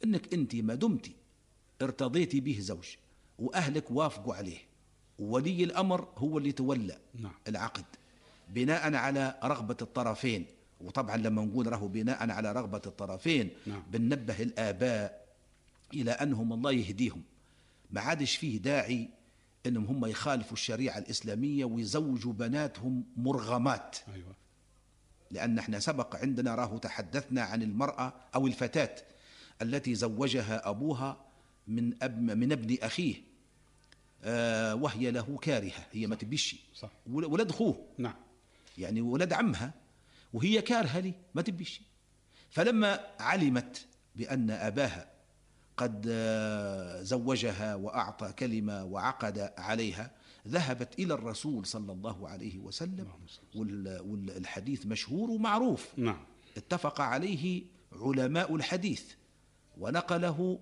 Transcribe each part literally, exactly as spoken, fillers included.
أنك أنت ما دمتي ارتضيتي به زوج وأهلك وافقوا عليه وولي الأمر هو اللي تولى نعم. العقد بناء على رغبة الطرفين، وطبعا لما نقول له بناء على رغبة الطرفين نعم. بننبه الآباء إلى أنهم الله يهديهم ما عادش فيه داعي أنهم هم يخالفوا الشريعة الإسلامية ويزوجوا بناتهم مرغمات. أيوة. لأن احنا سبق عندنا راه تحدثنا عن المرأة أو الفتاة التي زوجها أبوها من, أب من ابن أخيه آه وهي له كارهة، هي ما تبيش ولد أخوه. نعم. يعني ولد عمها وهي كارهة لي ما تبيش. فلما علمت بأن أباها قد زوجها وأعطى كلمة وعقد عليها ذهبت إلى الرسول صلى الله عليه وسلم، والحديث مشهور ومعروف. نعم. اتفق عليه علماء الحديث ونقله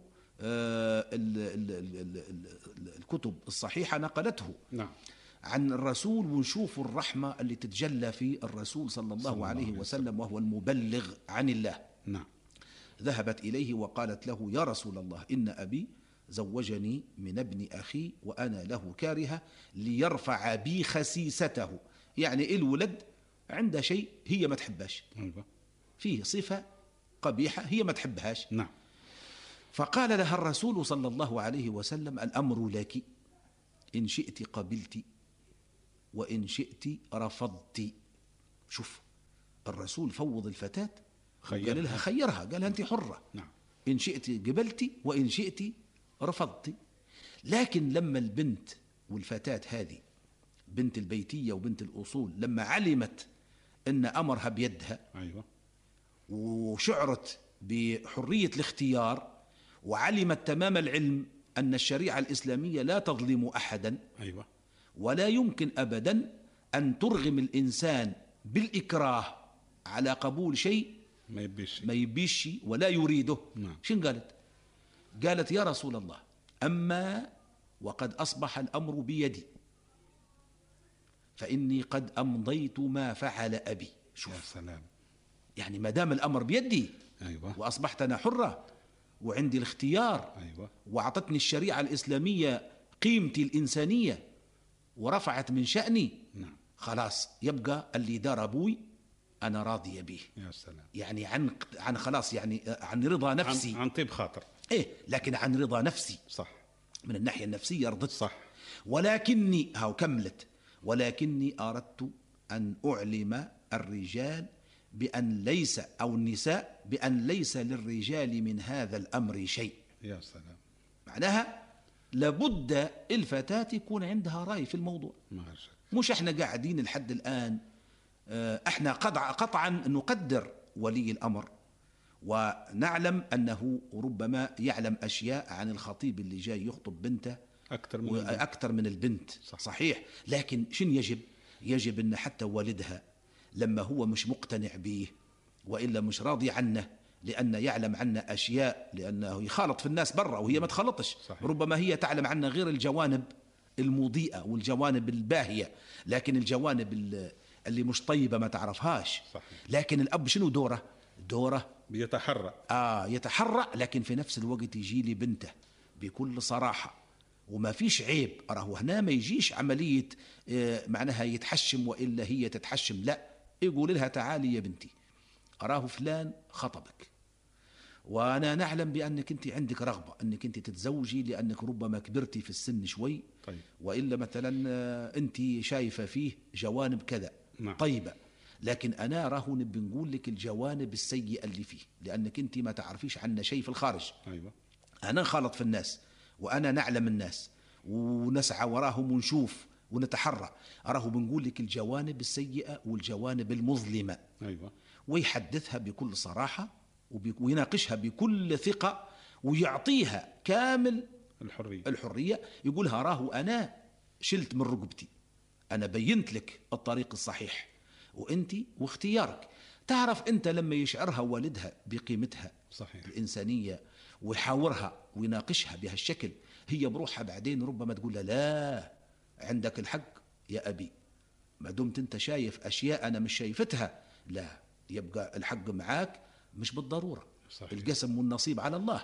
الكتب الصحيحة نقلته. نعم. عن الرسول، ونشوف الرحمة اللي تتجلى في الرسول صلى الله, صلى الله عليه وسلم وهو المبلغ عن الله. نعم. ذهبت إليه وقالت له يا رسول الله إن أبي زوجني من ابن أخي وأنا له كارهة ليرفع بي خسيسته، يعني الولد عنده شيء هي ما تحبهاش، فيه صفة قبيحة هي ما تحبهاش. نعم. فقال لها الرسول صلى الله عليه وسلم الأمر لك، إن شئت قبلت وإن شئت رفضت. شوف الرسول فوض الفتاة خيرها. قال لها خيرها، قال لها أنت حرة. نعم. إن شئت قبلت وإن شئت رفضت. لكن لما البنت والفتاة هذه بنت البيتية وبنت الأصول لما علمت أن أمرها بيدها، أيوة. وشعرت بحرية الاختيار وعلمت تمام العلم أن الشريعة الإسلامية لا تظلم أحدا، أيوة. ولا يمكن أبدا أن ترغم الإنسان بالإكراه على قبول شيء ما يبيش ما يبيش ولا يريده. نعم. شن قالت؟ قالت يا رسول الله أما وقد أصبح الأمر بيدي فإني قد أمضيت ما فعل أبي. شوف. يا سلام. يعني ما دام الأمر بيدي، أيوة. وأصبحت أنا حرة وعندي الاختيار، أيوة. وأعطتني الشريعة الإسلامية قيمتي الإنسانية ورفعت من شأني. نعم. خلاص يبقى اللي دار أبوي أنا راضية به. يا سلام. يعني عن عن خلاص يعني عن رضا نفسي، عن, عن طيب خاطر. إيه، لكن عن رضا نفسي. صح. من الناحية النفسية رضت. صح. ولكني هاو كملت ولكني أردت أن أعلم الرجال بأن ليس أو النساء بأن ليس للرجال من هذا الأمر شيء. يا سلام. معناها لابد الفتاة يكون عندها رأي في الموضوع. ما شك. مش احنا قاعدين لحد الآن احنا قطعا نقدر ولي الأمر ونعلم أنه ربما يعلم أشياء عن الخطيب اللي جاي يخطب بنته أكثر من البنت. أكثر من البنت. صح. صحيح. لكن شن يجب؟ يجب أن حتى والدها لما هو مش مقتنع به وإلا مش راضي عنه لأنه يعلم عنه أشياء، لأنه يخالط في الناس برا وهي ما تخلطش. صحيح. ربما هي تعلم عنه غير الجوانب المضيئة والجوانب الباهية، لكن الجوانب اللي مش طيبة ما تعرفهاش. صحيح. لكن الأب شنو دوره؟ دوره بيتحرى. آه يتحرى، لكن في نفس الوقت يجي لي بنته بكل صراحة وما فيش عيب. أراه هنا ما يجيش عملية آه معناها يتحشم وإلا هي تتحشم، لا، يقول لها تعالي يا بنتي أراه فلان خطبك وأنا نعلم بأنك أنت عندك رغبة أنك أنت تتزوجي لأنك ربما كبرتي في السن شوي. طيب. وإلا مثلا آه أنت شايفة فيه جوانب كذا. نعم. طيبة، لكن أنا راه نبي نقول لك الجوانب السيئة اللي فيه لأنك أنت ما تعرفيش عنا شيء في الخارج. أيوة. أنا نخالط في الناس وأنا نعلم الناس ونسعى وراهم ونشوف ونتحرى، أراه بنقول لك الجوانب السيئة والجوانب المظلمة. أيوة. ويحدثها بكل صراحة ويناقشها بكل ثقة ويعطيها كامل الحرية. الحرية. يقولها راه أنا شلت من رقبتي، أنا بينت لك الطريق الصحيح وأنت واختيارك. تعرف أنت لما يشعرها والدها بقيمتها صحيح. الإنسانية ويحاورها ويناقشها بهالشكل، هي بروحها بعدين ربما تقول لها لا عندك الحق يا أبي، ما دمت أنت شايف أشياء أنا مش شايفتها، لا، يبقى الحق معاك مش بالضرورة. صحيح. القسم والنصيب على الله.